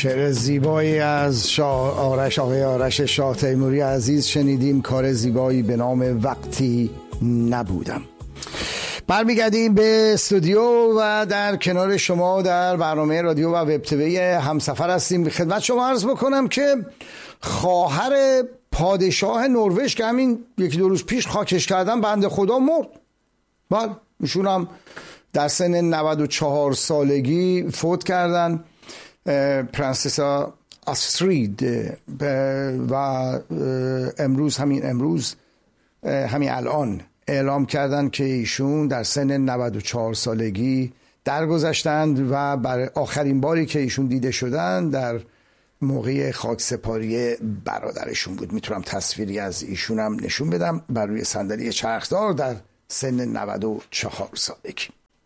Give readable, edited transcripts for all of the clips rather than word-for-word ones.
شعر زیبایی از آقای آرش شاه تیموری عزیز شنیدیم. کار زیبایی به نام وقتی نبودم. برمیگردیم به استودیو و در کنار شما در برنامه رادیو و وب تیوی همسفر هستیم. خدمت شما عرض بکنم که خواهر پادشاه نروژ که همین یکی دو روز پیش خاکش کردن بنده خدا مرد. بله ایشون هم در سن 94 سالگی فوت کردن. پرنسسا آسترید و امروز همین الان اعلام کردن که ایشون در سن 94 سالگی درگذشتند و برای آخرین باری که ایشون دیده شدن در موقع خاکسپاری برادرشون بود. میتونم تصویری از ایشون هم نشون بدم بر روی صندلی چرخدار در سن 94 سالگی.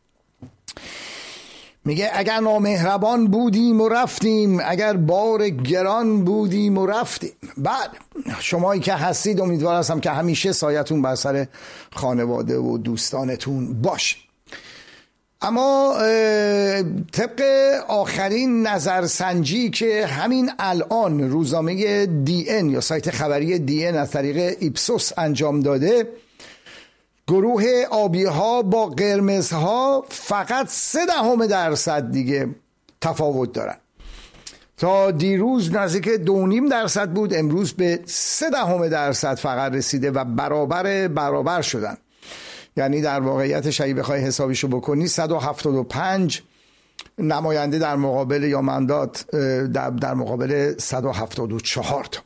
میگه اگر نامهربان بودیم و رفتیم، اگر بار گران بودیم و رفتیم. بعد شمایی که هستید امیدوار هستم که همیشه سایتون بر سر خانواده و دوستانتون باشه. اما طبق آخرین نظرسنجی که همین الان روزنامه دی ان یا سایت خبری دی ان از طریق ایپسوس انجام داده، گروه آبی ها با قرمزها فقط 0.3% دیگه تفاوت دارن. تا دیروز نزدیک 2.5% بود، امروز به 0.3% فقط رسیده و برابر شدن. یعنی در واقعیتش اگه بخوای حسابیشو بکنی 175 نماینده در مقابل یا مندات در مقابل 174 تا،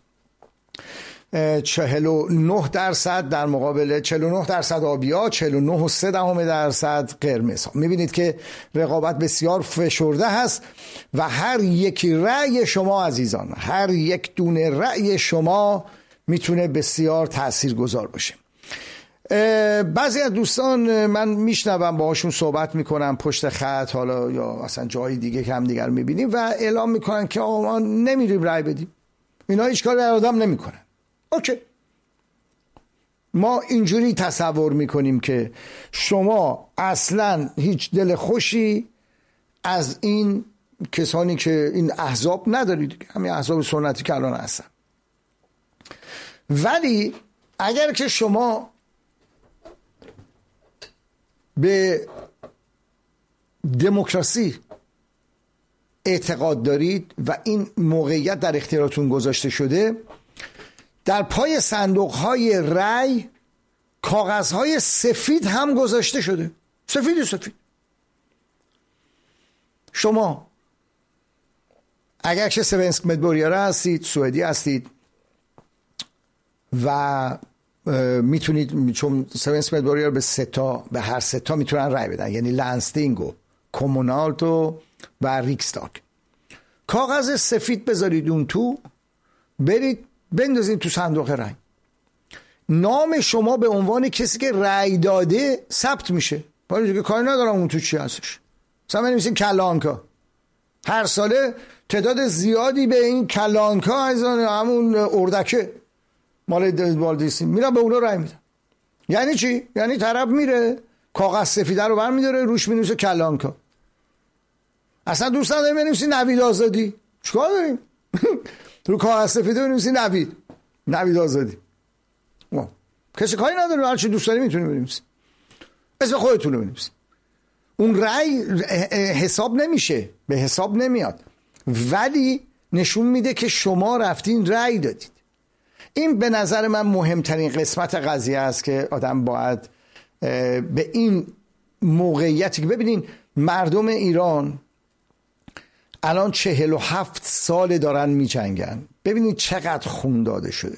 49% در مقابل 49% آبیا، 49.3% قرمز ها. میبینید که رقابت بسیار فشرده هست و هر یک رأی شما عزیزان، هر یک دونه رأی شما میتونه بسیار تاثیرگذار باشه. بعضی از دوستان من میشنوم باهاشون صحبت میکنم پشت خط، حالا یا اصلا جای دیگه که هم دیگر میبینیم و اعلام میکنن که آقا ما نمیریم رأی بدیم، اینا هیچ کاری در آدم نمیکنن. اوکی، ما اینجوری تصور میکنیم که شما اصلا هیچ دل خوشی از این کسانی که این احزاب ندارید، همین احزاب سنتی که الان هستن. ولی اگر که شما به دموکراسی اعتقاد دارید و این موقعیت در اختیاراتون گذاشته شده، در پای صندوق‌های رای کاغذهای سفید هم گذاشته شده، سفید. شما اگر که سونسک مدبوریاره هستید، سوئدی هستید و میتونید، چون سونسک مدبوریاره به هر 3 میتونن رای بدن، یعنی لانستینگ و کمونالت و ریکستاگ، کاغذ سفید بذارید اون تو، برید بندازید تو صندوق رای، نام شما به عنوان کسی که رای داده ثبت میشه. ولی دیگه کاری ندارم اون تو چی هستش. مثلا بنویسین کلانکا، هر ساله تعداد زیادی به این کلانکا همون اردکه مال والدیسی میرن به اونا رای میدن. یعنی چی؟ یعنی طرف میره کاغذ سفیده رو برمیداره روش مینویسه کلانکا. اصلا دوست نداریم بنویسین نوید آزادی، چیکار داریم؟ رو کاغذ سفیده بنویسین نوید آزادی. کسی کاری نداره، هر چی دوست داری میتونی بنویسی، اسم خودتون رو بنویسی. اون رأی حساب نمیشه، به حساب نمیاد، ولی نشون میده که شما رفتین رأی دادید. این به نظر من مهمترین قسمت قضیه است که آدم باید به این موقعیتی که ببینین مردم ایران الان 47 سال دارن می جنگن. ببینید چقدر خون داده شده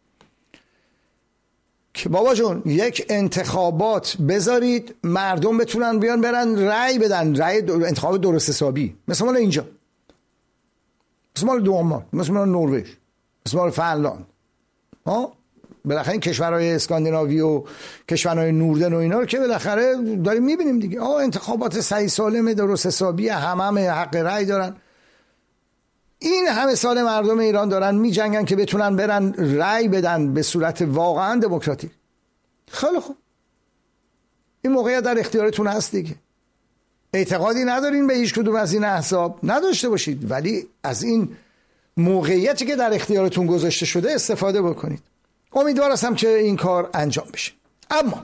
که بابا جون یک انتخابات بذارید مردم بتونن بیان برن رأی بدن، انتخاب درست حسابی، مثل مال اینجا، مثل مال دومان، مثل مال نروژ، مثل مال فنلاند. بالاخره این کشورهای اسکاندیناوی و کشورهای نوردن و اینا رو که بالاخره داریم میبینیم دیگه. انتخابات صحیح سالم درست حسابی، همه حق رأی دارن. این همه سال مردم ایران دارن می جنگن که بتونن برن رأی بدن به صورت واقعا دموکراتیک. خیلی خوب، این موقعیت در اختیارتون هست دیگه. اعتقادی ندارین به هیچ کدوم از این احزاب، نداشته باشید، ولی از این موقعیتی که در اختیارتون گذاشته شده استفاده بکنید. امیدوار هستم که این کار انجام بشه. اما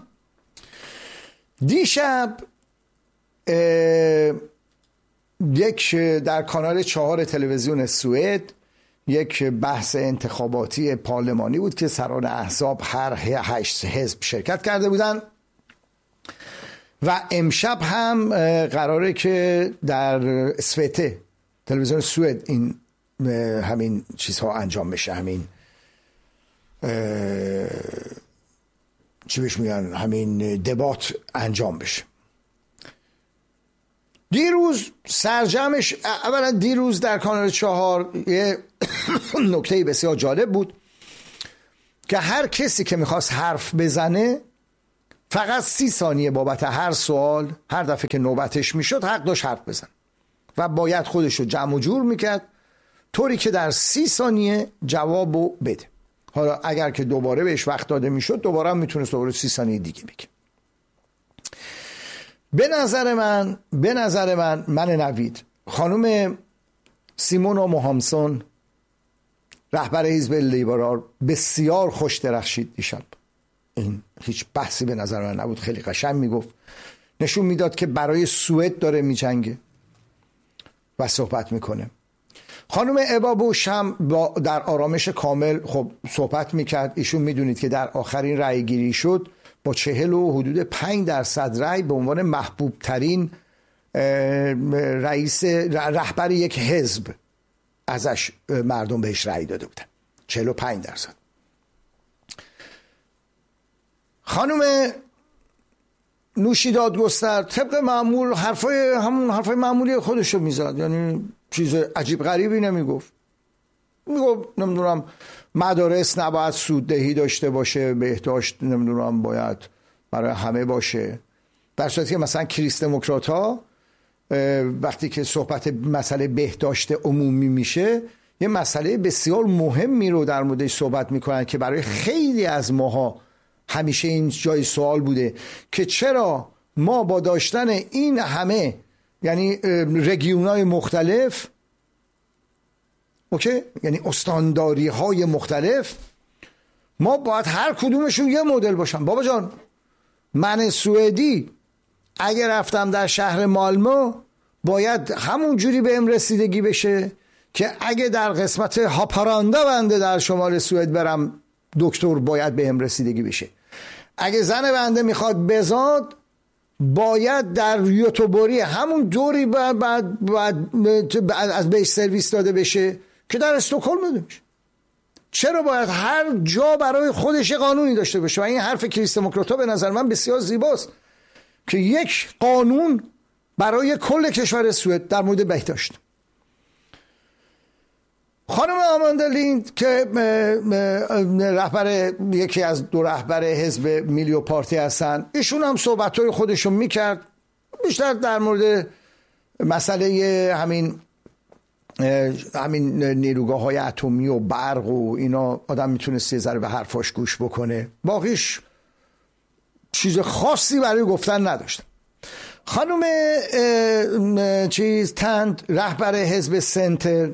دیشب در کانال 4 تلویزیون سوئد یک بحث انتخاباتی پارلمانی بود که سران احزاب هر 8 حزب شرکت کرده بودن و امشب هم قراره که در سوئد تلویزیون سوئد این همین چیزها انجام بشه، همین چی بهش میگن، همین دبات انجام بشه. دیروز سرجمش، اولا دیروز در کانال 4 یه نکته بسیار جالب بود که هر کسی که میخواست حرف بزنه فقط 30 ثانیه بابت هر سوال، هر دفعه که نوبتش میشد حق داشت حرف بزن و باید خودش رو جمع و جور میکرد طوری که در 30 ثانیه جوابو بده. حالا اگر که دوباره بهش وقت داده میشد دوباره هم میتونست دوباره 30 ثانیه دیگه بگه. به نظر من نوید، خانم سیمونا موهامسون رهبر حزب لیبرال بسیار خوش درخشید دیشب. این هیچ بحثی به نظر من نبود، خیلی قشنگ میگفت، نشون میداد که برای سوئد داره میجنگه و صحبت میکنه. خانم ابا بوش هم در آرامش کامل خب صحبت میکرد. ایشون میدونید که در آخرین رأی گیری شد با 40 و حدود 5% رأی به عنوان محبوب ترین رهبر یک حزب ازش مردم بهش رأی داده بودن، 45%. خانم نوشیدادگستر طبق معمول همون حرفای معمولی خودشو میزد، یعنی چیز عجیب غریبی نمیگفت. میگفت نمیدونم مدارس نباید سوددهی داشته باشه، بهداشت نمیدونم باید برای همه باشه، در صورتی که مثلا کریس دموکرات ها وقتی که صحبت مسئله بهداشت عمومی میشه یه مسئله بسیار مهمی رو در موردش صحبت میکنن که برای خیلی از ماها همیشه این جای سوال بوده که چرا ما با داشتن این همه یعنی رگیونای مختلف، اوکی، یعنی استانداری های مختلف، ما باید هر کدومشون یه مدل باشن. بابا جان، من سوئدی اگر رفتم در شهر مالمو باید همون جوری بهم رسیدگی بشه که اگه در قسمت هاپاراندا بنده در شمال سوئد برم دکتر باید بهم رسیدگی بشه. اگه زن بنده میخواد بزاد باید در یوتوبوری همون دوری بعد از بهش سرویس داده بشه که در استکهلم داده بشه. چرا باید هر جا برای خودش قانونی داشته باشه؟ و این حرف کریس دموکرات‌ها به نظر من بسیار زیباست که یک قانون برای کل کشور سوئد در مورد بهداشت. خانم آماندا لیند که یکی از 2 رهبر حزب میلیو پارتی هستن، ایشون هم صحبت‌های خودشون میکرد بیشتر در مورد مسئله همین نیروگاه‌های اتمی و برق و اینا. آدم میتونست یه ذره به حرفاش گوش بکنه، باقیش چیز خاصی برای گفتن نداشت. خانم تند رهبر حزب سنتر،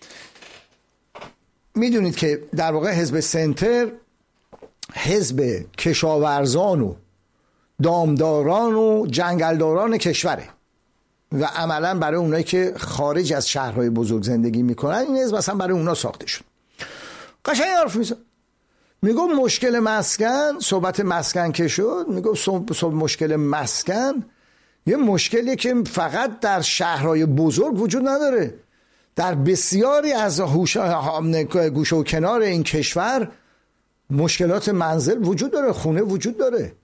میدونید که در واقع حزب سنتر حزب کشاورزان و دامداران و جنگلداران کشوره و عملا برای اونایی که خارج از شهرهای بزرگ زندگی میکنن این حزب مثلا برای اونا ساخته شد. قشنگ حرف میزن، میگم مشکل مسکن، صحبت مسکن که شد، میگم مشکل مسکن یه مشکلی که فقط در شهرهای بزرگ وجود نداره، در بسیاری از گوشه و کنار این کشور مشکلات منزل وجود داره، خونه وجود داره.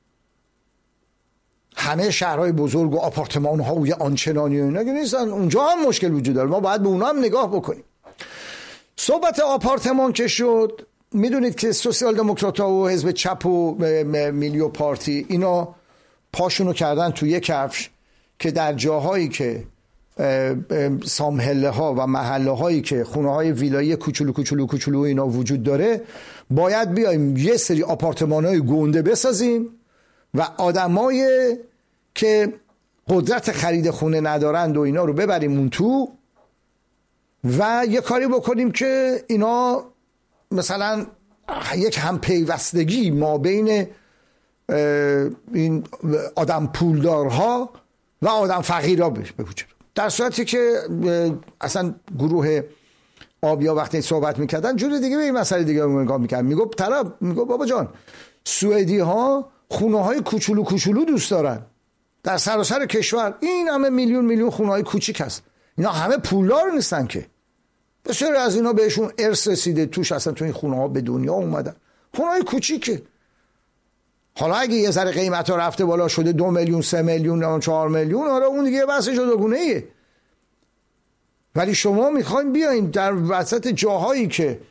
همه شهرهای بزرگ و آپارتمان ها و یه آنچنانی و اینا که نیستن، اونجا هم مشکل وجود داره، ما باید به اونا هم نگاه بکنیم. صحبت آپارتمان که شد، میدونید که سوسیال دموکرات ها و حزب چپ و میلیو پارتی اینا پاشونو کردن توی کفش که در جاهایی که سامهله ها و محله هایی که خونه های ویلایی کوچولو اینا وجود داره باید بیایم یه سری آپارتمان های گنده بسازیم و آدمای که قدرت خرید خونه ندارند و اینا رو ببریم اون تو و یه کاری بکنیم که اینا مثلا یک همپیوستگی ما بین این آدم پولدارها و آدم فقیرها به وجود، در صورتی که اصلا گروه آبیا وقتی صحبت میکردن جور دیگه به این مسئله دیگه نگاه میکردن. میگو بابا جان، سوئدی ها خونه های کوچولو کوچولو دوست دارن در سراسر کشور. این همه میلیون خونه های کوچیک هست، اینا همه پولدار نیستن که، بسیاری از اینا بهشون ارث رسیده، توش اصلا تو این خونه ها به دنیا اومدن، خونه های کوچیکه. حالا اگه یه ذره قیمت ها رفته بالا شده 2 میلیون 3 میلیون 4 میلیون، آره اون دیگه بحث جداگونه ایه. ولی شما میخواین بیاین در وسط جاهایی که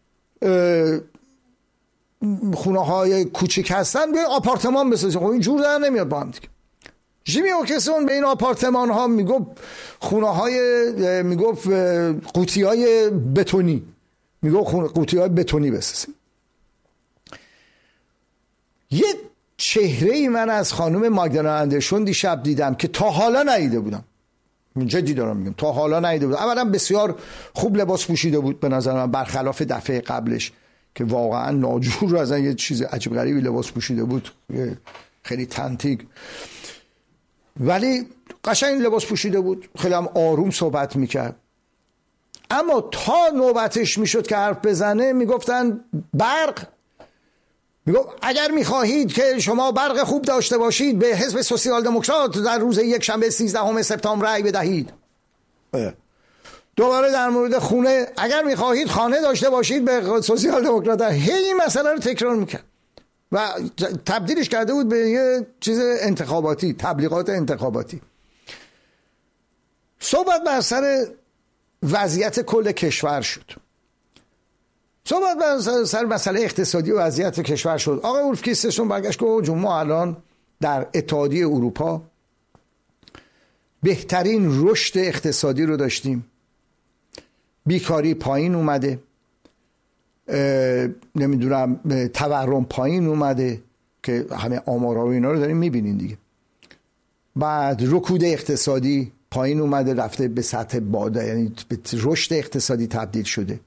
خونه های کوچیک هستن بیاین آپارتمان بسازین. خب این جور در نمیاد با هم دیگه. جیمی اوکسون به این آپارتمان ها میگفت خونه های میگفت قوطی های بتونی، میگفت قوطی های بتونی بسازین. یه چهره ای من از خانم ماگدالنا اندرسون دیشب دیدم که تا حالا ندیده بودم، جدی دارم میگم، تا حالا ندیده بودم. اولا بسیار خوب لباس پوشیده بود به نظر من، برخلاف دفعه قبلش که واقعا ناجور از یه چیز عجیب غریبی لباس پوشیده بود، خیلی تنتیگ، ولی قشنگ لباس پوشیده بود، خیلی هم آروم صحبت میکرد. اما تا نوبتش میشد که حرف بزنه میگفتن برق، میگفت اگر میخواهید که شما برق خوب داشته باشید به حزب سوسیال دموکرات در روز یک شنبه 13 سپتامبر رأی بدهید. دوباره در مورد خونه، اگر میخواهید خانه داشته باشید به سوسیال دموکرات. هی این مسئله رو تکرار میکرد و تبدیلش کرده بود به یه چیز انتخاباتی، تبلیغات انتخاباتی. صحبت بر سر وضعیت کل کشور شد، صحبت بر سر مسئله اقتصادی و وضعیت کشور شد. آقای اولف کریسترسون برگشت گفت ما الان در اتحادیه اروپا بهترین رشد اقتصادی رو داشتیم، بیکاری پایین اومده، نمیدونم تورم پایین اومده که همه آمارها و اینا رو داریم میبینین دیگه. بعد رکود اقتصادی پایین اومده، رفته به سطح بالا، یعنی به رشد اقتصادی تبدیل شده.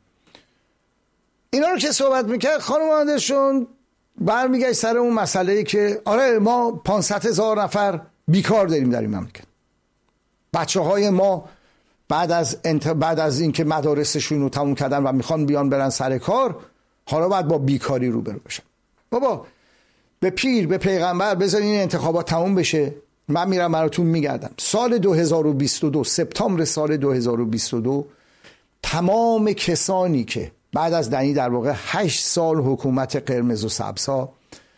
اینا رو که صحبت میکرد خانم اندرسون برمیگشت سر اون مسئله که آره ما 500,000 نفر بیکار داریم در این مملکت، بچه های ما بعد از اینکه مدارسشون رو تموم کردن و میخوان بیان برن سر کار، حالا باید با بیکاری روبرو بشن. بابا به پیر به پیغمبر بذارین این انتخابات تموم بشه، من میرم براتون میگردم. سال 2022 سپتامبر سال 2022 تمام کسانی که بعد از دنی در واقع 8 سال حکومت قرمز و سبزها،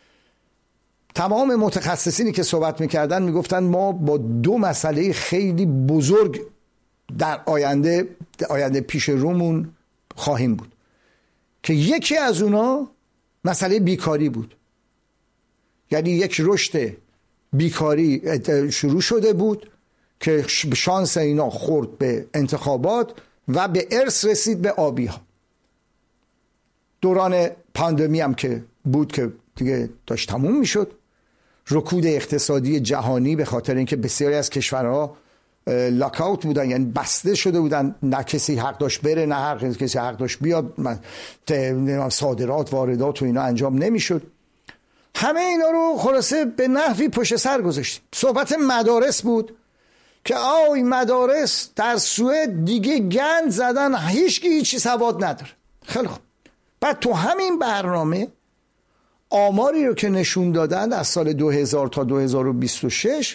تمام متخصصینی که صحبت میکردن میگفتن ما با 2 مسئله خیلی بزرگ در آینده پیش رومون خواهیم بود که یکی از اونا مسئله بیکاری بود. یعنی یک رشد بیکاری شروع شده بود که شانس اینا خورد به انتخابات و به ارث رسید به آبی ها. دوران پاندمی هم که بود که دیگه داشت تموم میشد، رکود اقتصادی جهانی به خاطر اینکه بسیاری از کشورها لاکاوت بودن، یعنی بسته شده بودن، نه کسی حق داشت بره نه هر کسی حق داشت بیاد، صادرات واردات و اینا انجام نمیشد. همه اینا رو خلاصه به نحوی پشت سر گذاشتیم. صحبت مدارس بود که آی مدارس در سوئد دیگه گند زدن، هیچی سواد نداره. خیلی خوب، بعد تو همین برنامه آماری رو که نشون دادن از سال 2000 تا 2026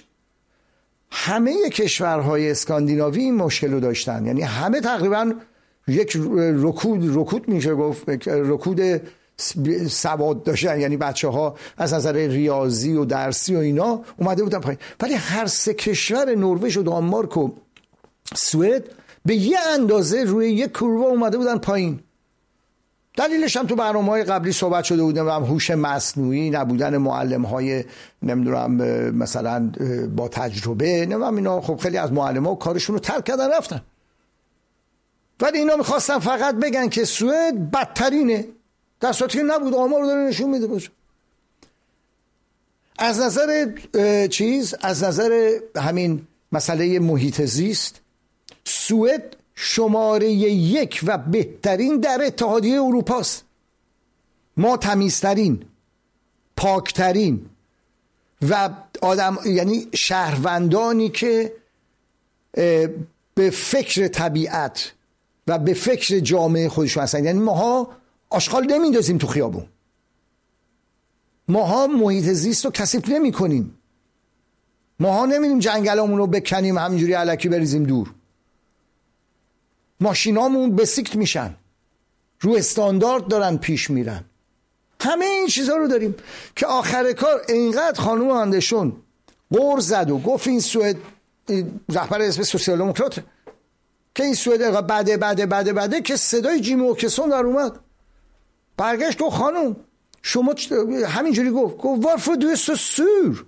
همه کشورهای اسکاندیناوی این مشکل رو داشتن. یعنی همه تقریبا یک رکود میشه گفت، رکود سواد داشتن، یعنی بچه ها از نظر ریاضی و درسی و اینا اومده بودن پایین. ولی هر 3 کشور، نروژ و دانمارک و سوئد، به یه اندازه روی یک کوروا اومده بودن پایین. دلیلش هم تو برنامه‌های قبلی صحبت شده بوده، هم هوش مصنوعی، نبودن معلم‌های نمیدونم مثلا با تجربه، نمیدونم اینا. خب خیلی از معلم‌ها کارشون رو ترک کردن رفتن، ولی اینا می‌خواستن فقط بگن که سوئد بدترینه، در صورتی که نبود. آمار رو داره نشون میده باشه. از نظر از نظر همین مسئله محیط زیست، سوئد شماره 1 و بهترین در اتحادیه اروپا است. ما تمیزترین، پاکترین و یعنی شهروندانی که به فکر طبیعت و به فکر جامعه خودشون هستن. یعنی ماها آشغال نمیندازیم تو خیابون، ماها محیط زیست رو کثیف نمی کنیم، ماها نمیریم جنگلامون رو بکنیم همینجوری الکی بریزیم دور، ماشینامون بسیکت میشن، رو استاندارد دارن پیش میرن. همه این چیزها رو داریم که آخر کار اینقدر خانم آندرسون قور زد و گفت این سوئد، رهبر حزب سوسیال دموکرات، که این سوئد بده که صدای جیمی اوکسون در اومد، برگشت گفت خانم شما همینجوری گفت وارفور دو است سور،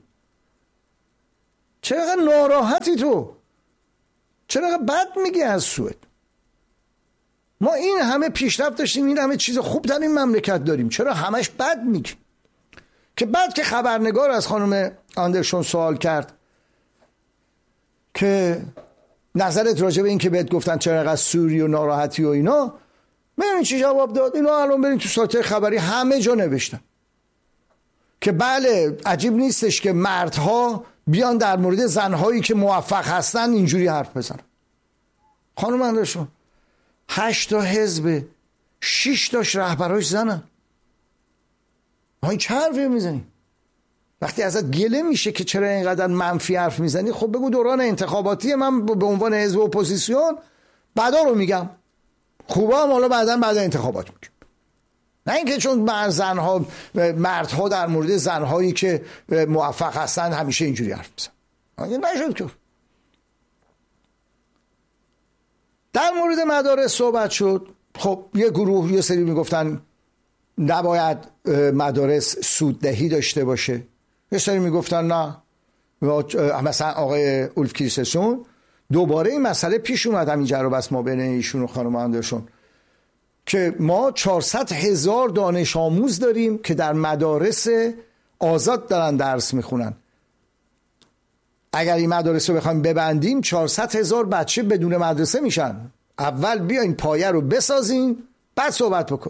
چرا ناراحتی تو، چرا بد میگی از سوئد؟ ما این همه پیشرفت داشتیم، این همه چیز خوب در این مملکت داریم، چرا همش بد میگی؟ که بعد که خبرنگار از خانم آندرسون سوال کرد که نظرت راجع به این که بهت گفتن چرا انقدر سوری و ناراحتی و اینا، ببین چی جواب داد. اینا الان برین تو سایت خبری همه جا نوشتن که بله عجیب نیستش که مردها بیان در مورد زنهایی که موفق هستن اینجوری حرف بزنن. خانم آندرسون 8 تا حزب 6 تاش رهبراش زنن، این چه حرفی میزنی؟ وقتی ازت گله میشه که چرا اینقدر منفی حرف میزنی، خب بگو دوران انتخاباتی من به عنوان حزب اپوزیسیون بعدا رو میگم، خوبه هم حالا بعد انتخابات میگم. نه اینکه چون مردها در مورد زنهایی که موفق هستن همیشه اینجوری حرف میزنن. نشد که در مورد مدارس صحبت شد. خب یه گروه یه سری میگفتن نباید مدارس سوددهی داشته باشه، یه سری میگفتن نه. مثلا آقای اولف کریستسون دوباره این مسئله پیش اومد، همین جر و بحث ما بین ایشون و خانم آندرسون، که ما 400,000 دانش آموز داریم که در مدارس آزاد دارن درس میخونن. اگر این مدارس رو بخوایم ببندیم 400,000 بچه بدون مدرسه میشن. اول بیاین پایه رو بسازین بعد صحبت بکن.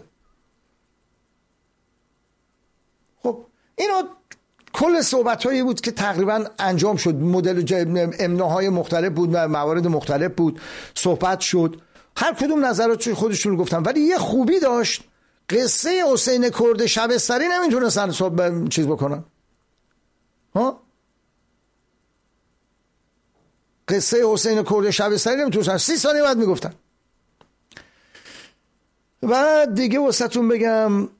خب اینو کل صحبت‌هایی بود که تقریبا انجام شد، مدل امناهای مختلف بود، موارد مختلف بود، صحبت شد، هر کدوم نظرات خودشون رو گفتن. ولی یه خوبی داشت، قصه حسین کرد شبستری نمیتونستن چیز بکنن. ها؟ قصه حسین کرد شبستری نمیتونستن، 30 ثانیه بعد میگفتن. و دیگه واسهتون بگم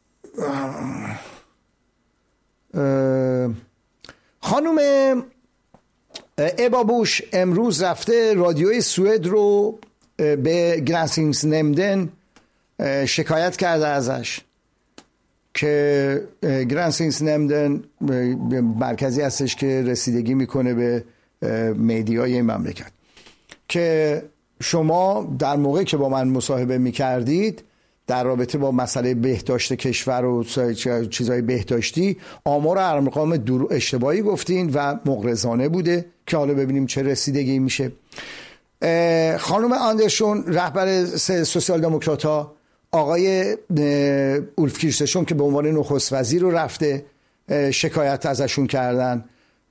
خانم ابا بوش امروز رفته رادیوی سوئد رو به گرانسینگسنمدن شکایت کرده ازش که گرانسینگسنمدن مرکزی هستش که رسیدگی میکنه به مدیای این مملکت، که شما در موقعی که با من مصاحبه میکردید در رابطه با مسئله بهداشت کشور و چیزهای بهداشتی آمار ارقام اشتباهی گفتین و مغرضانه بوده، که حالا ببینیم چه رسیدگی میشه. خانم آندرسون رهبر سوسیال دموکرات ها، آقای اولف کریستسون که به عنوان نخست وزیر رو رفته شکایت ازشون کردن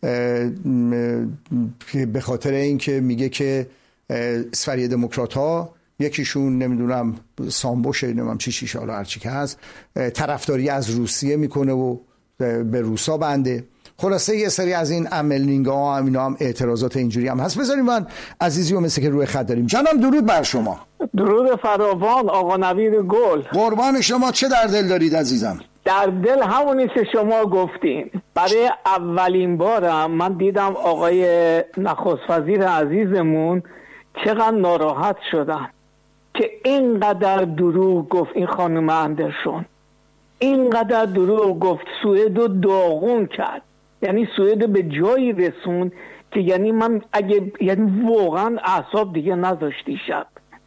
به خاطر اینکه میگه که اسفری دموکرات ها یکیشون نمیدونم سامبوشه، نمیدونم چی حالا هرچی که هست، طرفداری از روسیه میکنه و به روسا بنده. خلاصه یه سری از این عملینگا ها اینا هم اعتراضات اینجوری هم هست. بذاریم من عزیزی و مثل که روی خط داریم. جانم درود بر شما. درود فراوان آقا نوید گل. قربان شما. چه در دل دارید عزیزم؟ در دل همونی که شما گفتین. برای اولین بارم من دیدم آقای نخست وزیر عزیزمون چقدر ناراحت شدن که اینقدر دروغ گفت این خانم اندرسون، اینقدر دروغ گفت، سوئد رو داغون کرد، یعنی سوئد به جایی رسون که یعنی من اگه یعنی واقعا اعصاب دیگه نداشتی شب.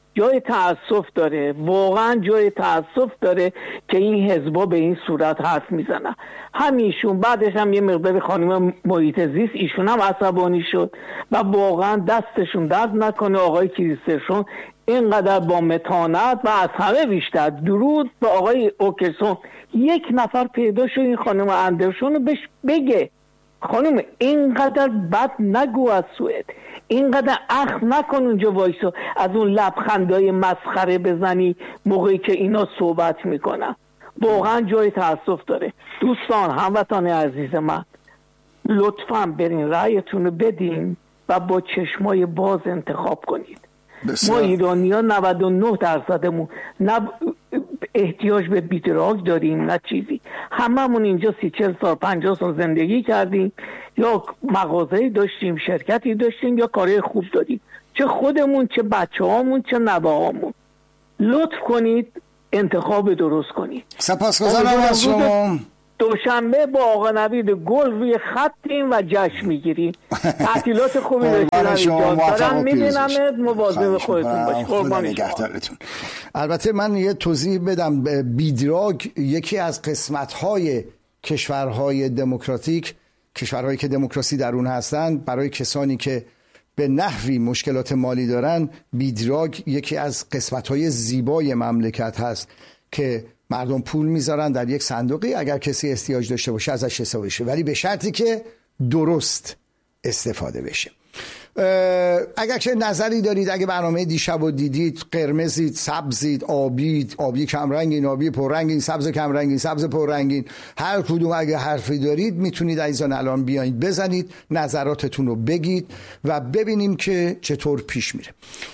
جای تأسف داره، واقعا جای تأسف داره که این حزبا به این صورت حرف میزنن. همیشون بعدش هم یه مقدار خانم محیط زیست ایشون هم عصبانی شد و واقعا دستشون درد نکنه آقای کریستنسن اینقدر با متانت و از همه بیشتر درود به آقای اوکرسون یک نفر پیدا شد این خانم اندرسون رو بهش بگه خانم اینقدر بد نگو از سوئد، اینقدر اخم نکن اونجا وایسو از اون لبخندای مسخره بزنی موقعی که اینا صحبت میکنن. واقعا جای تأسف داره. دوستان هموطن عزیز من، لطفاً برین رأیتون رو بدین و با چشمای باز انتخاب کنید. ما ایرانی ها 99%مون نه احتیاج به بیدراگ داریم نه چیزی، هممون اینجا 30-40 سال 50 سال زندگی کردیم، یا مغازه‌ای داشتیم، شرکتی داشتیم، یا کارهای خوب داریم، چه خودمون چه بچه هامون چه نوه هامون. لطف کنید انتخاب درست کنید. سپاسگزارم از شما. دوشنبه با آقا نوید گل روی خطیم و جشن میگیریم. تعطیلات خوبی دارم. میبینمت، مواظب خودتون باشید. قربان نگهدارتون. البته من یه توضیح بدم، بیدراگ یکی از قسمت‌های کشورهای دموکراتیک، کشورهایی که دموکراسی در اون هستند، برای کسانی که به نحوی مشکلات مالی دارن، بیدراگ یکی از قسمت‌های زیبای مملکت هست که مردم پول میذارن در یک صندوقی، اگر کسی احتیاج داشته باشه ازش استفاده بشه، ولی به شرطی که درست استفاده بشه. اگر که نظری دارید، اگه برنامه دیشب رو دیدید، قرمزید، سبزید، آبید، آبی کمرنگین، آبی پررنگین، سبز کمرنگین، سبز پررنگین، هر کدوم اگه حرفی دارید میتونید عزیزان الان بیایید بزنید، نظراتتون رو بگید و ببینیم که چطور پیش میره.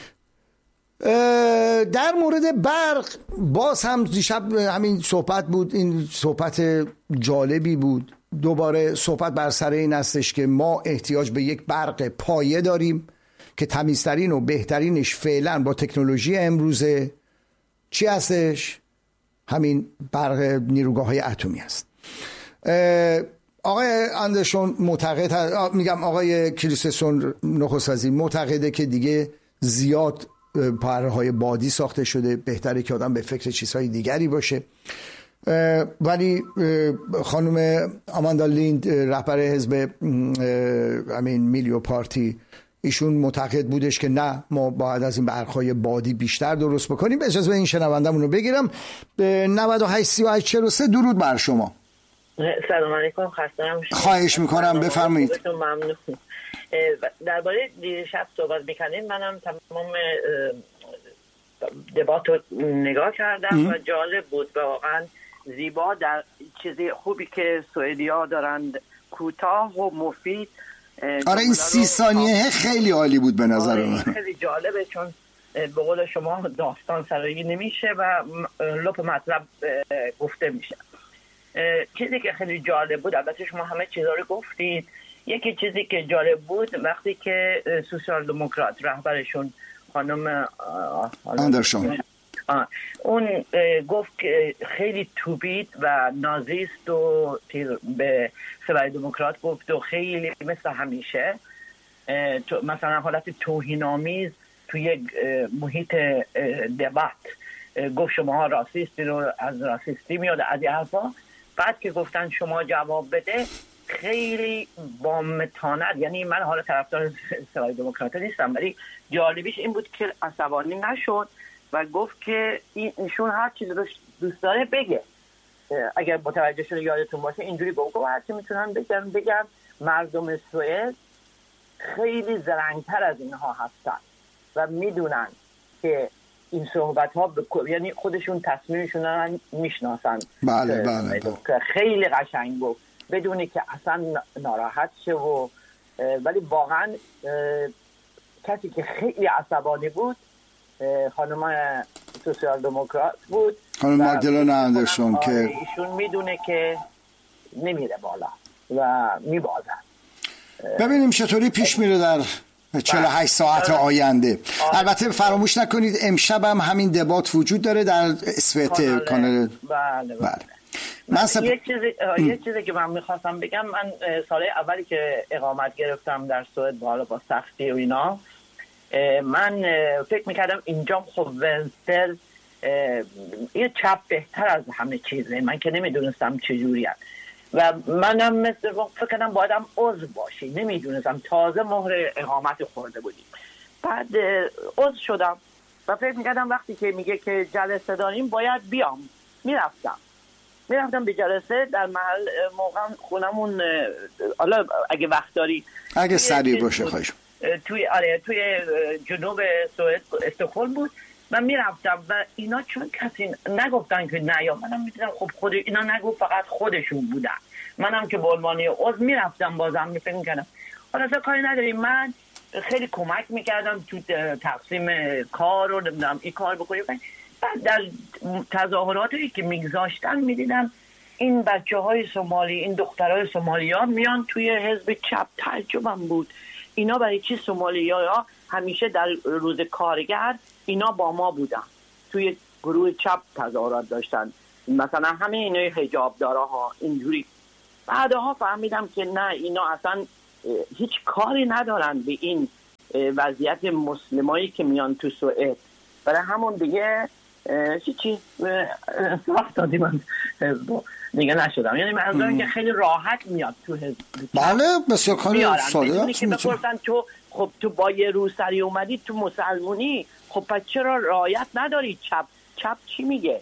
در مورد برق باز هم دیشب همین صحبت بود. این صحبت جالبی بود. دوباره صحبت بر سر این هستش که ما احتیاج به یک برق پایه داریم که تمیزترین و بهترینش فعلا با تکنولوژی امروزه چی هستش؟ همین برق نیروگاه‌های اتمی است. آقای اندرسون معتقد، میگم آقای کریستنسن نخست وزیر معتقده که دیگه زیاد پرهای بادی ساخته شده، بهتره که آدم به فکر چیزهای دیگری باشه. ولی خانم آماندا لیند رهبر حزب همین میلیو پارتی، ایشون معتقد بودش که نه، ما باید از این برقهای بادی بیشتر درست بکنیم. اجازه به این شنوندمون رو بگیرم. 983843 درود بر شما. سلام علیکم، خسته نباشید. خواهش میکنم، بفرمایید. ممنون. درباره دیشب صحبت میکنیم، منم تمام دبات رو نگاه کردم و جالب بود، واقعا زیبا. در چیزی خوبی که سوئدی‌ها دارند، کوتاه و مفید. آره این 30 ثانیه خیلی عالی بود به نظر من. خیلی جالبه، چون به قول شما داستان سرایی نمیشه و لپ مطلب گفته میشه. چیزی که خیلی جالب بود، البته شما همه چیزا رو گفتید، یکی چیزی که جالب بود وقتی که سوسیال دموکرات رهبرشون خانم اندرسون اون گفت که خیلی توبید و نازیست و به سوسیال دموکرات گفت و خیلی مثل همیشه مثلا حالت توهین‌آمیز توی یک محیط دبات گفت شما راسیستی رو از راسیستی میاد از این حرفا. بعد که گفتن شما جواب بده، خیلی با متانت، یعنی من حالا طرفدار سوسیال دموکرات نیستم ولی جالبیش این بود که عصبانی نشد و گفت که ایشون هر چیزی رو دوست داره بگه. اگر متوجه شده یادتون باشه اینجوری گفت هر چی میتونن بگن. مردم سوئد خیلی زرنگتر از اینها هستن و میدونن که این صحبت ها یعنی خودشون تصمیمشون رو میشناسن. بله. خیلی قشنگ گفت بدونی که اصلا ناراحت شه و ولی واقعا کسی که خیلی عصبانی بود خانم سوسیال دموکرات بود، خانم مگدلنا اندرسون، که ایشون میدونه که نمیره بالا و میبازن. ببینیم چطوری پیش میره در 48 ساعت آینده. البته فراموش نکنید امشب هم همین دبات وجود داره در اسوت کانال. بله. یه چیزی که من میخواستم بگم، من سال اولی که اقامت گرفتم در سوئد با سختی و اینا من فکر میکردم اینجا خب ونستل یه چپ بهتر از همه چیزه، من که نمیدونستم چجوری هست و منم مثل فکر کردم بایدم عضو باشی، نمیدونستم، تازه مهر اقامت خورده بودیم. بعد عضو شدم و فکر میکردم وقتی که میگه که جلسه داریم باید بیام. میرفتم به جلسه در محل موقع خونمون، حالا اگه وقت داری اگه سریع باشه خواهش توی جنوب سوئد استکهلم بود. من میرفتم و اینا چون کسی نگفتن که نه، یا منم میدونم خب خود اینا نگو، فقط خودشون بودن. منم که به عنوان عضو میرفتم، بازم فکر میکردم حالا اصلا کاری نداریم. من خیلی کمک میکردم تو تقسیم کار رو، نمیدونم این کار بکنیم. بعد در تظاهراتی که میگذاشتن میدیدم این بچه‌های سومالی، این دخترای سومالیا میان توی حزب چپ. تعجبم بود اینا برای چی سومالیا همیشه در روز کارگر اینا با ما بودن، توی گروه چپ تظاهرات داشتن، مثلا همه اینا حجاب داراها اینجوری. بعدها فهمیدم که نه، اینا اصلا هیچ کاری ندارن به این وضعیت مسلمایی که میان تو سوئد. برای همون دیگه چی وقت دادی من دیگه نشدم. یعنی منظورم که خیلی راحت میاد تو حزب. بله بسیار کاری ساده که بپرسن تو خب تو با یه روسری اومدی تو مسلمونی، خب پس چرا رعایت نداری؟ چپ چی میگه؟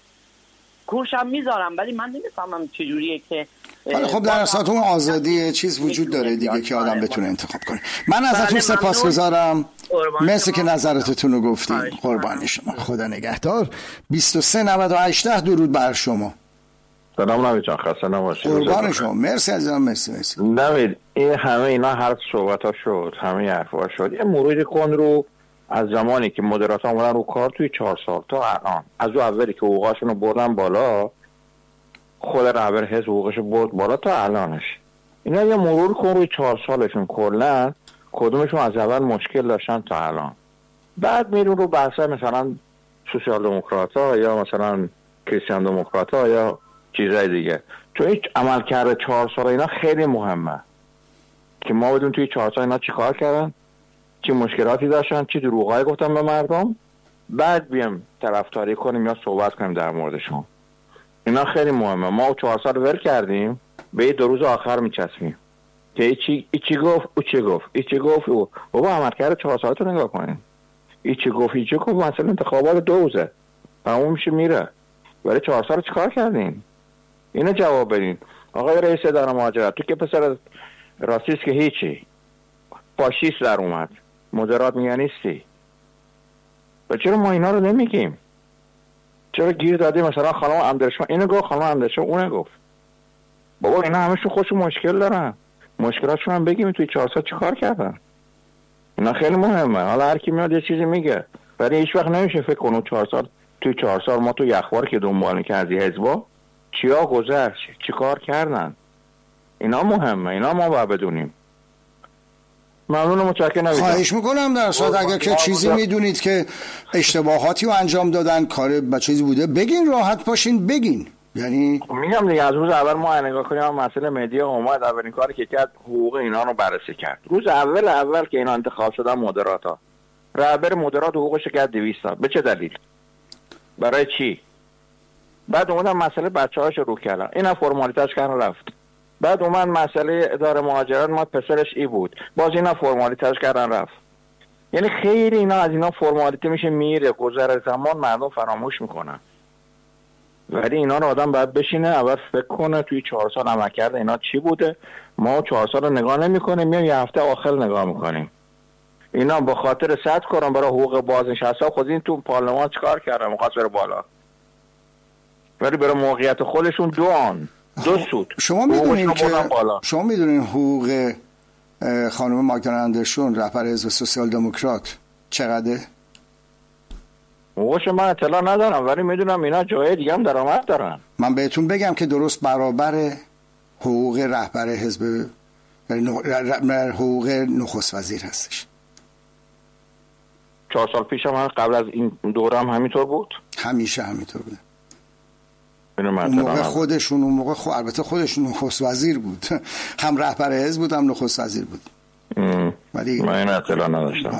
کورشم میذارم ولی من نمیفهمم چجوریه که خب در اساس اون آزادی چیز وجود داره دیگه که آدم بتونه انتخاب کنه. من ازتون سپاسگزارم، مرسی که نظرتون رو گفتین. قربانی شما، خدا نگهدار. 2398 درود بر شما. سلام نوید جان، خسته نباشید. قربان شما، مرسی عزیزم. مرسی نوید، این همه اینا حرف صحبت ها شد، همه حرفا شد. یه مرور کن رو از زمانی که مدیرات اومدن رو کار توی 4 سال تا الان، از اون اولی که حقوقاشون رو بردن بالا، خود رهبر حزب حقوقش برد بالا تا الانش. اینا یه مرور کن روی 4 سالشون کلا کدومشون از اول مشکل داشتن تا الان. بعد میرون رو بحث مثلا سوسیال دموکرات‌ها یا مثلا کریستیان دموکرات‌ها یا چیزای دیگه. چون هیچ عملکرد 4 سال اینا خیلی مهمه که ما بدون توی 4 سال اینا چیکار کردن، چه مشکلاتی داشتن، چه دروغایی گفتن به مردم، بعد بیام طرفداری کنیم یا صحبت کنیم در موردشون. اینا خیلی مهمه. ما 4 سال ول کردیم، به 2 روز آخر میچسبیم که ایچی گفت او چی گفت، ایچی گفت او. بابا عملکرد 4 سالتو نگاه کنین. ایچی گفت مثلا انتخابات 2 روزه تموم میشه میره، ولی 4 سال چیکار کردین؟ اینو جواب بدین. آقای رئیس اداره مهاجرت، تو که پسر راسیست که هیچی، فاشیست در اومد، مدرات میگن نیستی. و چرا ما اینا رو نمیگیم؟ چرا گیر دادیم مثلا خانم اندرشان اینو گفت، خانم اندرشان اونو گفت؟ بابا اینا همشون خودشون مشکل دارن، مشکلاتشون هم بگیم توی 4 سال چیکار کردن. اینا خیلی مهمه. حالا هر کی میاد یه چیزی میگه، ولی هیچ وقت نمیشه فکر کنم 4 سال توی 4 سال ما توی اخبار که دنبال می‌کردی حزبا چیا گذشت، چیکار کردن. اینا مهمه، اینا ما باید بدونیم. ممنون، متشکرم. خواهش میکنم در صورت اگر که چیزی میدونید که اشتباهاتی رو انجام دادن، کار با چیزی بوده، بگین، راحت باشین بگین. یعنی میگم دیگه از روز اول ما نگاه کنیم مسئله مدیا اومد، اولین کاری که کرد حقوق اینا رو بررسی کرد. روز اول که اینا انتخاب شدن مدیراتا، رهبر مدیرات حقوقش کرد 200 تا. به چه دلیل؟ برای چی؟ بعد اومدن مسئله بچه‌هاش رو کردن، اینا فرمالیتاش کردن رفت. بعد اومد مسئله اداره مهاجرت، ما پسرش ای بود، باز اینا فرمالیتاش کردن رفت. یعنی خیلی اینا از اینا فرمالیته میشه میره، گذر زمان مردم فراموش میکنن. ولی اینا رو آدم باید بشینه اول فکر کنه توی 4 سال عمل کرده اینا چی بوده. ما 4 سال رو نگاه نمی‌کنیم، میایم یه هفته آخر نگاه می‌کنیم. اینا با خاطر صد کردن برای حقوق بازنشسته، خود این تو پارلمان چیکار کردن؟ می‌خواست بره بالا، ولی برای موقعیت خودشون دو سود. شما میدونین حقوق خانم ماگدالنا اندرشون رهبر حزب سوسیال دموکرات چقدره؟ حقوقش من اطلاع ندارم، ولی میدونم اینا جای دیگه هم درآمد دارن. من بهتون بگم که درست برابر حقوق رهبر حزب، حقوق نخست وزیر هستش. 4 سال پیش هم قبل از این دوره هم همینطور بود؟ همیشه همینطور بود. اون موقع خودشون، البته خودشون نخست وزیر بود، هم رهبر حزب بود هم نخست وزیر بود. ولی من این اطلاع نداشتم.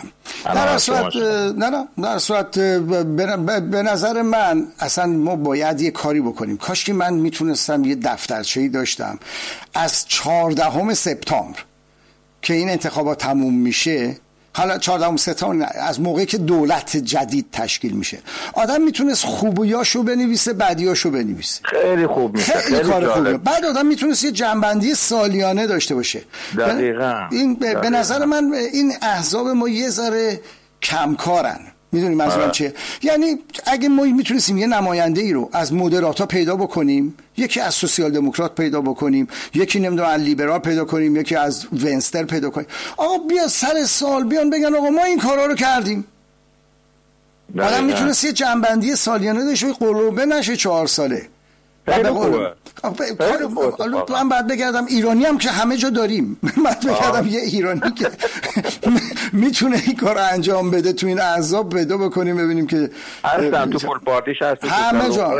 در صورت به نظر من اصلا ما باید یه کاری بکنیم. کاش که من میتونستم یه دفترچه‌ای داشتم از 14 سپتامبر که این انتخابات تموم میشه، حالا 14 سپتامبر از موقعی که دولت جدید تشکیل میشه، آدم میتونست خوبیاشو بنویسه، بدیاشو بنویسه. خیلی خوب میشه، خیلی کار خوبه. بعد آدم میتونست یه جنبندی سالیانه داشته باشه. دقیقاً. به نظر من این احزاب ما یه ذره کمکارن. میدونی منظورم چیه؟ یعنی اگه ما میتونستیم یه نماینده ای رو از مدراتا پیدا بکنیم، یکی از سوسیال دموکرات پیدا بکنیم، یکی نمیدونم از لیبرال پیدا کنیم، یکی از ونستر پیدا کنیم، آقا بیا سر سال بیان بگن آقا ما این کارا رو کردیم. آدم میتونست یه جنبندی سالیانه داشته، قلوبه نشه 4 ساله. من بعد بگردم ایرانی هم که همه جا داریم، بعد بگردم یه ایرانی که میتونه این کار انجام بده تو این احزاب پیدا بکنیم، ببینیم که هستن تو فول پارتیش هست، همه جا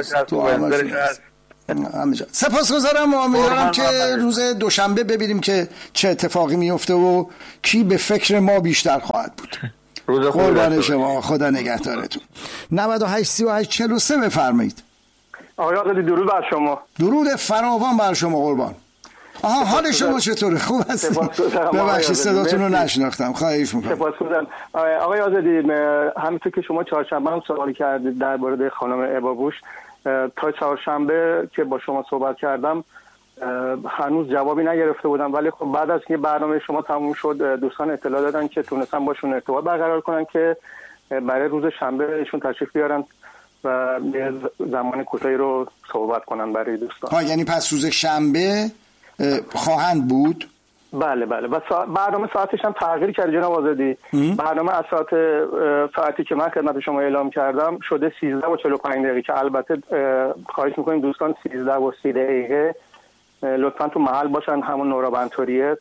همه جا. سپاسگزارم و امیدوارم که روز دوشنبه ببینیم که چه اتفاقی میفته و کی به فکر ما بیشتر خواهد بود. قربان شما، خدا نگهدارتون. 98 38 43 بفرمایید. آقای آزادی درود بر شما. درود فراوان بر شما قربان. آها، حال شما چطوره؟ خوب هستید؟ ببخشید صداتون رو نشناختم، خواهش میکنم. سپاسگزارم. آقای آزادی، همونطور که شما چهارشنبه هم سوال کردید درباره خانم ابابوش، تا چهارشنبه که با شما صحبت کردم هنوز جوابی نگرفته بودم، ولی خب بعد از که برنامه شما تموم شد دوستان اطلاع دادن که تونستن باشون ارتباط برقرار کنن که برای روز شنبه ایشون تشریف بیارن و یه زمان کوتاهی رو صحبت کنن برای دوستان. یعنی پس روز شنبه خواهند بود؟ بله و برنامه ساعتش هم تغییر کرد جناب آزادی. برنامه از ساعتی که من خدمت شما اعلام کردم شده 13 و 45 دقیقه، که البته خواهش میکنیم دوستان 13 و 30 دقیقه لطفا تو محل باشن، همون نورا بنتوریه،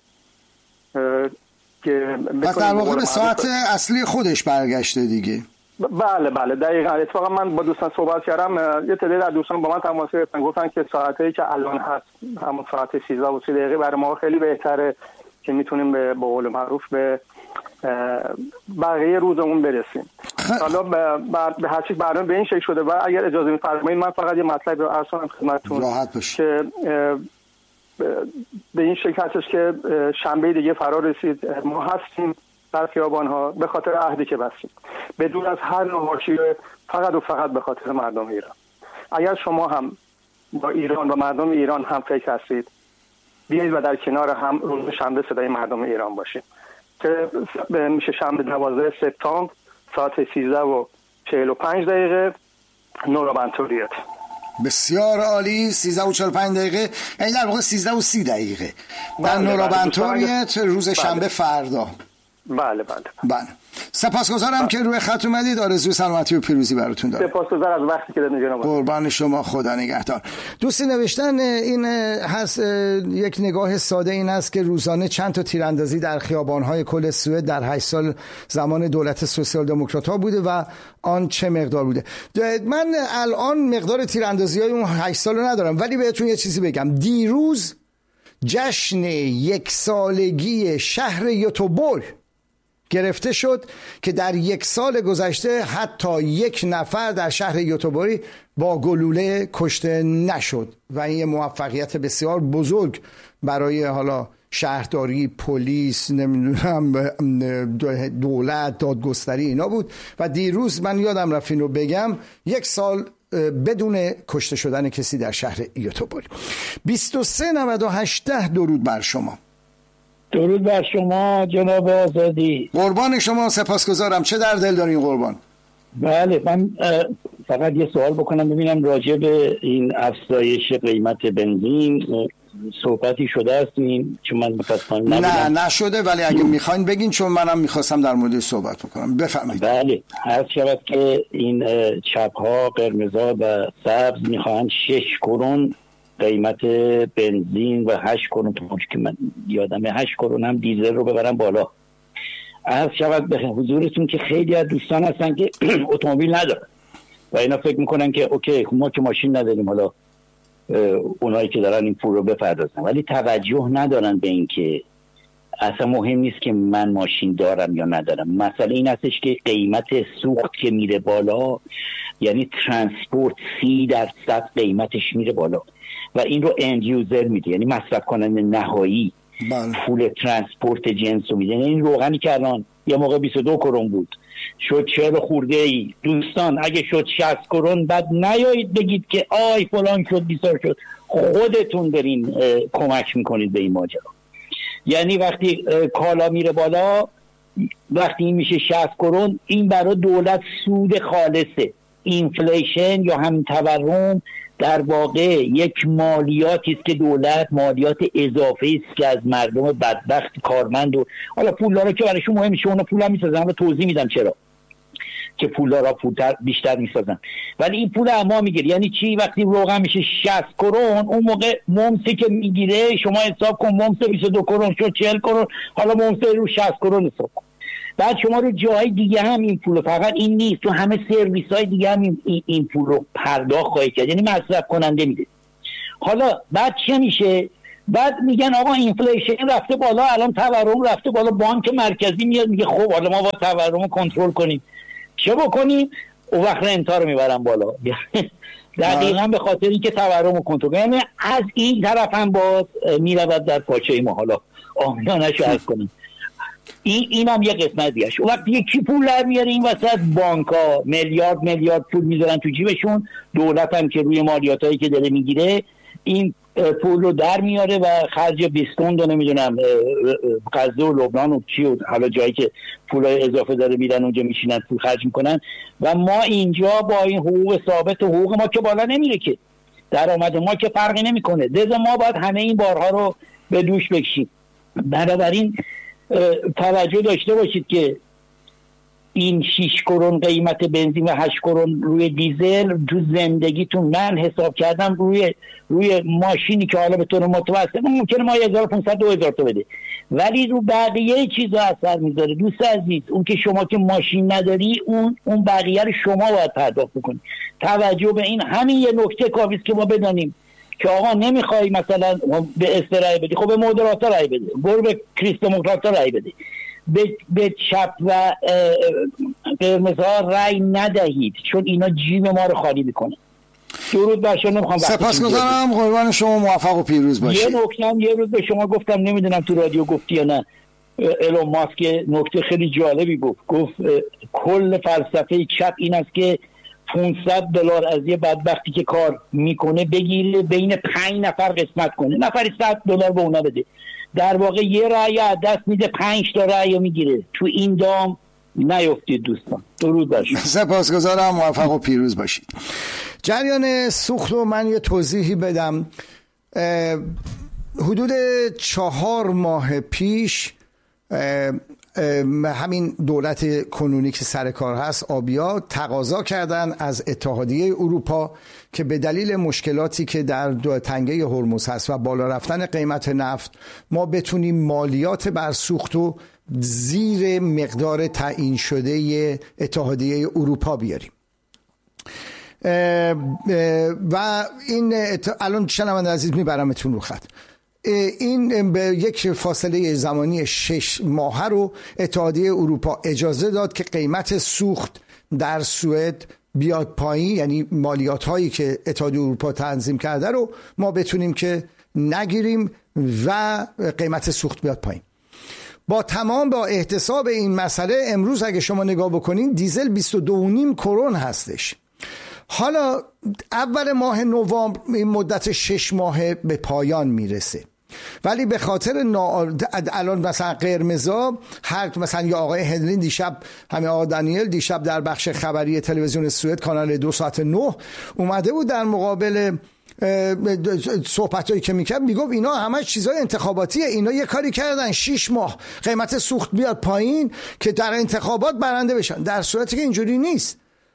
که پس در واقع به ساعت اصلی خودش برگشته دیگه. بله دقیقاً. اتفاقا من با دوستان صحبت کردم، یه تعداد از دوستان با من تماس گرفتن، گفتن که ساعتی که الان هست همون ساعت 13 و 30 دقیقه برای ما خیلی بهتره که میتونیم به قول معروف به بقیه روزمون برسیم. حالا به هر چیز برنامه به این شکل شده و اگر اجازه می‌فرمایید من فقط یه مطلب رو عرض کنم خدمتتون که به این شکل هستش که شنبه دیگه فرا رسید، ما هستیم در خیابان‌ها به خاطر عهدی که بستیم، بدون از هر نوع حاشیه، فقط و فقط به خاطر مردم ایران. اگر شما هم با ایران و مردم ایران هم فکر هستید، بیایید و در کنار هم روز شنبه صدای مردم ایران باشیم که میشه شنبه 12 سپتامبر ساعت 13 و 45 دقیقه نورا بنتوریت. بسیار عالی. 13 و 45 دقیقه، یعنی در واقع 13 و 30 دقیقه در نورا بنتوریت روز شنبه فردا. بله. سپاسگزارم که روی خط اومدید. آرزوی سلامتی و پیروزی براتون دارم. سپاسگزارم از وقتی که دادید جناب. قربان شما، خدا نگهدار. دوستی نوشتن این هست، یک نگاه ساده این است که روزانه چند تا تیراندازی در خیابان‌های کل سوئد در 8 سال زمان دولت سوسیال دموکرات‌ها بوده و آن چه مقدار بوده. من الان مقدار تیراندازی‌های اون 8 سال رو ندارم، ولی بهتون یه چیزی بگم. دیروز جشن 1 سالگی شهر یوتوبور گرفته شد که در 1 سال گذشته حتی 1 نفر در شهر یوتوبوری با گلوله کشته نشد و این یه موفقیت بسیار بزرگ برای حالا شهرداری، پلیس، نمیدونم دولت، دادگستری اینا بود. و دیروز من یادم رفت اینو بگم 1 سال بدون کشته شدن کسی در شهر یوتوبوری. 2398 درود بر شما. درود بر شما جناب آزادی. قربان شما، سپاسگزارم. چه در دل دارین قربان؟ بله، من فقط یه سوال بکنم ببینم راجع به این افزایش قیمت بنزین صحبتی شده است؟ چون من متاسفانه نه نشده، ولی اگه میخواین بگین چون منم میخواستم در مورد صحبت بکنم. بفرمایید. بله، هر شود که این چپ‌ها، قرمزا و سبز میخواهند 6 کرون قیمت بنزین و 8 کرون که من یادمه 8 کرون هم دیزل رو ببرن بالا. عرض شود به حضورتون که خیلی از دوستان هستن که اتومبیل ندارن و اینا فکر میکنن که اوکی ما که ماشین نداریم، حالا اونایی که دارن این پول رو بپردازن، ولی توجه ندارن به این که اصلا مهم نیست که من ماشین دارم یا ندارم. مسئله این هستش که قیمت سوخت که میره بالا، یعنی ترانسپورت 30% قیمتش میره بالا و این رو اند یوزر میده، یعنی مصرف کننده نهایی پول ترانسپورت جنس رو میده. این روغنی که الان یه موقع 22 کرون بود شد 40 خورده ای. دوستان اگه شد 60 کرون بعد نیایید بگید که آی فلان شد 20 شد، خودتون برین کمک میکنید به این ماجرا. یعنی وقتی کالا میره بالا، وقتی این میشه 60 کرون، این برای دولت سود خالصه. اینفلیشن یا هم تورم در واقع یک مالیاتی است که دولت مالیات اضافه است که از مردم بدبخت کارمند و حالا پولدارا که برایشون مهم میشه اونا پول هم میسازن، حالا توضیح میدم چرا که پولدارا بیشتر میسازن، ولی این پول اما میگیره. یعنی چی؟ وقتی روغن میشه 60 کرون، اون موقع ممسی که میگیره شما حساب کن، ممس 22 کرون شد 40 کرون، حالا ممس رو 60 کرون حساب کن. بعد شما رو جای دیگه هم این پول، فقط این نیست، تو همه سرویس های دیگه هم این پول رو پرداخت خواهید کرد، یعنی مصرف کننده میده. حالا بعد چه میشه؟ بعد میگن آقا اینفلیشن رفته بالا، الان تورم رفته بالا، بانک مرکزی میاد میگه خب حالا ما با تورم رو کنترل کنیم. چه بکنیم؟ اون وقت رنتا رو میبرن بالا. دقیقاً به خاطر اینکه تورم رو کنترل، یعنی از این طرف هم باز میرود در پاچه ما. حالا آمینانش رو عرض کنیم. این هم یه قسمت دیگه. وقتی یکی پول در میاره این وسط، بانک‌ها میلیارد پول میذارن تو جیبشون، دولت هم که روی مالیاتایی که داره میگیره این پول رو در میاره و خرج بیستون و نمیدونم غزه و لبنان و چی و حالا جایی که پولای اضافه داره میرن اونجا میشینن پول خرج میکنن و ما اینجا با این حقوق ثابت و حقوق ما که بالا نمیره که، درآمد ما که فرقی نمیکنه، لذا ما باید همه این بارها رو به دوش بکشیم. بنابراین توجه داشته باشید که این 6 کرون قیمت بنزین و 8 کرون روی دیزل تو زندگیتون، من حساب کردم روی ماشینی که حالا به طور متوسط ممکنه ما 1500 2000 تا بده، ولی رو بقیه چیزا اثر میذاره. دوست عزیز، اون که شما که ماشین نداری اون بقیه رو شما باید پرداخت بکنید. توجه به این، همین یه نکته کافی است که ما بدانیم که آقا نمیخوای مثلا به استرای بدی، خب به مودراتا رای بده، برو به کریستدموکراتا رای بده، به چپ و قرمزها رای ندهید، چون اینا جیب ما رو خالی میکنه. درود بر شما. نمیخوام سپاسگزارم، قربان شما، موفق و پیروز باشید. یه نکته هم یه روز به شما گفتم، نمیدونم تو رادیو گفتی یا نه، ایلون ماسک نکته خیلی جالبی گفت کل فلسفه چپ این است که $500 از یه بدبختی که کار میکنه بگیره بین 5 نفر قسمت کنه، نفری $100 به اونا بده، در واقع یه رأی از دست میده، 5 تا رأی میگیره. تو این دام نیفتید دوستان. درود بر شما. سپاسگزارم، موفق و پیروز باشید. جریان سوخت رو من یه توضیحی بدم. حدود 4 ماه پیش همین دولت کنونی که سر کار هست، آبیا، تقاضا کردن از اتحادیه اروپا که به دلیل مشکلاتی که در تنگه هرمز هست و بالا رفتن قیمت نفت، ما بتونیم مالیات بر سوخت رو زیر مقدار تعیین شده اتحادیه اروپا بیاریم. و این الان شنونده عزیز میبرمتون رو خط. این به یک فاصله زمانی 6 ماهه رو اتحادیه اروپا اجازه داد که قیمت سوخت در سوئد بیاد پایین، یعنی مالیات هایی که اتحادیه اروپا تنظیم کرده رو ما بتونیم که نگیریم و قیمت سوخت بیاد پایین. با احتساب این مسئله، امروز اگه شما نگاه بکنین دیزل 22.5 کرون هستش. حالا اول ماه نوامبر این مدت 6 ماه به پایان میرسه، ولی به خاطر الان مثلا قرمزا، مثلا یا آقای هنرین دیشب، همین آقای دانیل دیشب در بخش خبری تلویزیون سوئد کانال 2 ساعت 9 اومده بود در مقابل صحبتایی که میکرد، میگفت اینا همه چیزای انتخاباتیه، اینا یه کاری کردن 6 ماه قیمت سوخت بیاد پایین که در انتخابات برنده بشن، در صورتی که اینجوری نیست.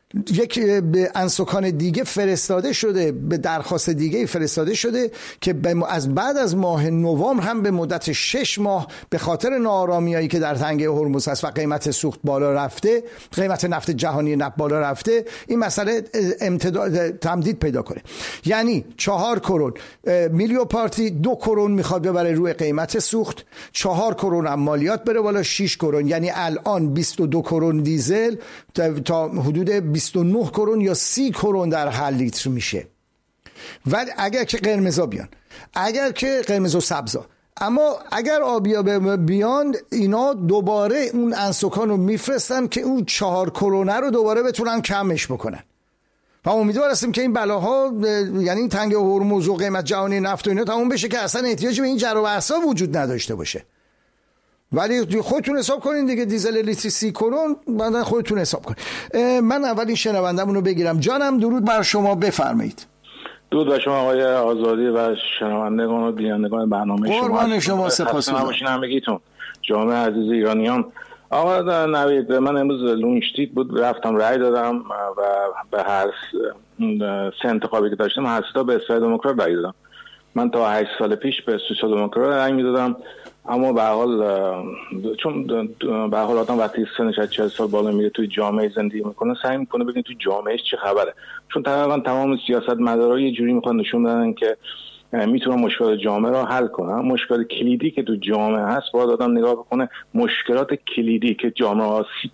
یک به انسکان دیگه فرستاده شده، به درخواست دیگه فرستاده شده که از بعد از ماه نوامبر هم به مدت 6 ماه به خاطر ناآرامیایی که در تنگه هرمز هست و قیمت سوخت بالا رفته، قیمت نفت جهانی نفت بالا رفته، این مسئله تمدید پیدا کنه. یعنی 4 کرون میلیو پارتی 2 کرون میخواد ببره روی قیمت سوخت، 4 کرون هم مالیات بره بالا، 6 کرون. یعنی الان 22 کرون دیزل تا حدود 29 کرون یا 30 کرون در هر لیتر میشه. ولی اگر که قرمزا بیان، اگر که قرمز و سبزا، اما اگر آبیا بیان، اینا دوباره اون انسکان رو میفرستن که اون 4 کرونه رو دوباره بتونن کمش بکنن. و امیدوار هستیم که این بلاها، یعنی این تنگ هرمز و قیمت جهانی نفت و اینا تموم بشه که اصلا احتیاجی به این جر و بحثا وجود نداشته باشه. ولی خودتون حساب کنین دیگه، دیزل لیتر 30 کرون، بعدن خودتون حساب کنین. من اولین شنوندمون رو بگیرم. جانم درود بر شما، بفرمایید. درود بر شما آقای آزادی و شنوندگان و بینندگان برنامه شما. قربان شما، سپاسگزارم. همگیتون، جامعه عزیز ایرانیان. آقا نوید، من امروز لونشتیت بود، رفتم رای دادم و به هر سه انتخابی که داشتم هر سه تا به اسرائیل دموکرات رای دادم. من تا 8 سال پیش به سوسیال دموکرات رای میدادم، اما به حال چون به حال آدم وقتی سنش از 40 سال بالا میره توی جامعه زندگی میکنه، سعی میکنه ببینه توی جامعهش چه خبره، چون تقریبا تمام سیاستمدارا یه جوری میخوان نشون بدن که میتونن مشکلات جامعه رو حل کنن. مشکل کلیدی که تو جامعه هست باید آدم نگاه کنه، مشکلات کلیدی که جامعه آسیب